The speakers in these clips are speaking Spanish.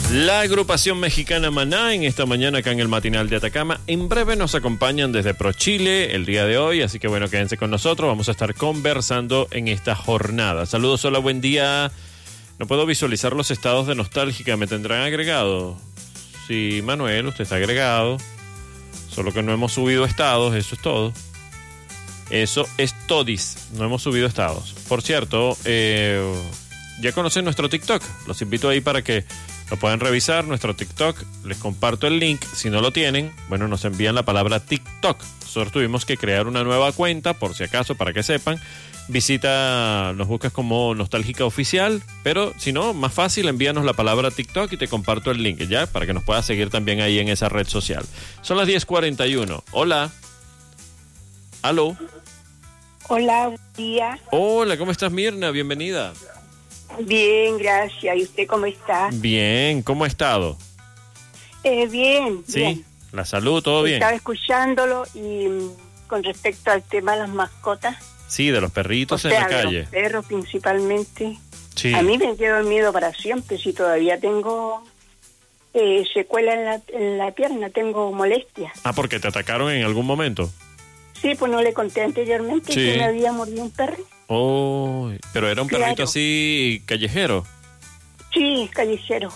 La agrupación mexicana Maná en esta mañana acá en el matinal de Atacama. En breve nos acompañan desde ProChile el día de hoy, así que bueno, quédense con nosotros. Vamos a estar conversando en esta jornada. Saludos, hola, buen día. No puedo visualizar los estados de nostálgica, ¿me tendrán agregado? Sí, Manuel, usted está agregado. Solo que no hemos subido estados, eso es todo. Eso es todis, no hemos subido estados. Por cierto, ya conocen nuestro TikTok. Los invito ahí para que lo puedan revisar, nuestro TikTok. Les comparto el link. Si no lo tienen, bueno, nos envían la palabra TikTok. Nosotros tuvimos que crear una nueva cuenta, por si acaso, para que sepan. Visita, nos buscas como Nostálgica Oficial, pero si no, más fácil, envíanos la palabra TikTok y te comparto el link, ¿ya? Para que nos puedas seguir también ahí en esa red social. Son las 10:41. Hola. ¿Aló? Hola, buen día. Hola, ¿cómo estás, Mirna? Bienvenida. Bien, gracias. ¿Y usted cómo está? Bien, ¿cómo ha estado? Bien, ¿Sí? bien. ¿La salud, todo bien? Estaba escuchándolo y con respecto al tema de las mascotas. Sí, de los perritos o en sea, la de calle. los perros principalmente. Sí. A mí me quedó el miedo para siempre. Si todavía tengo secuela en la pierna, tengo molestias. Ah, porque te atacaron en algún momento. Sí, pues no le conté anteriormente Sí. que me había mordido un perro. Oh, pero era un perrito Claro. así callejero. Sí, callejero.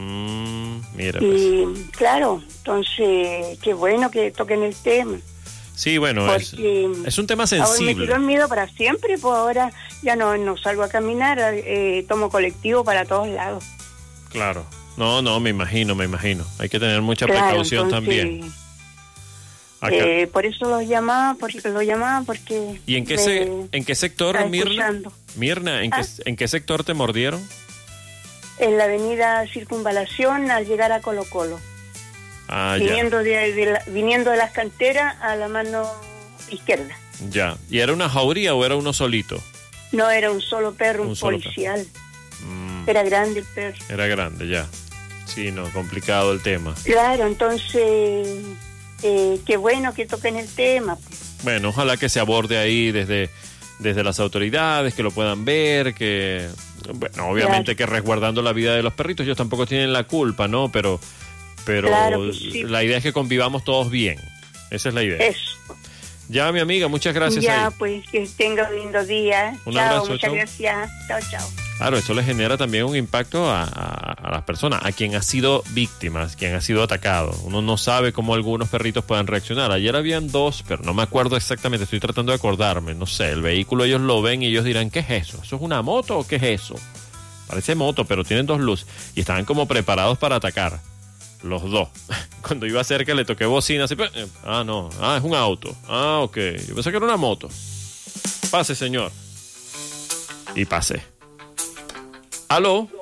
Mira, pues. Y claro, entonces, qué bueno que toquen el tema. Sí, bueno, Porque es un tema ahora me sensible. tiró el miedo para siempre, pues ahora ya no salgo a caminar, tomo colectivo para todos lados. Claro. No, me imagino. Hay que tener mucha Claro, precaución entonces, también. Acá. Por eso lo llamaba porque ¿Y en qué sector, estaba Mirna? escuchando. Mirna, ¿en qué sector te mordieron? En la avenida Circunvalación al llegar a Colo Colo. Ah, Viniendo de las canteras a la mano izquierda. ya. ¿Y era una jauría o era uno solito? No era un solo perro, un solo policial. Era grande el perro. Era grande, ya. Sí, no, complicado el tema. Claro, entonces, qué bueno que toquen el tema. Bueno, ojalá que se aborde ahí desde las autoridades, que lo puedan ver, que, bueno, obviamente que resguardando la vida de los perritos, ellos tampoco tienen la culpa, ¿no? Pero claro que sí. La idea es que convivamos todos bien. Esa es la idea. Eso. Ya, mi amiga, muchas gracias. Ya, ahí. pues, que tenga un lindo día. Un Chao, abrazo, muchas chao. gracias. Chao. Claro, esto le genera también un impacto a las personas, a quien ha sido víctima, a quien ha sido atacado. Uno no sabe cómo algunos perritos puedan reaccionar. Ayer habían dos, pero no me acuerdo exactamente, estoy tratando de acordarme. No sé, el vehículo ellos lo ven y ellos dirán, ¿qué es eso? ¿Eso es una moto o qué es eso? Parece moto, pero tienen dos luces. Y estaban como preparados para atacar. Los dos. Cuando iba cerca le toqué bocina así. No. Es un auto. Ok. Yo pensé que era una moto. Pase, señor. Y pasé. ¿Aló?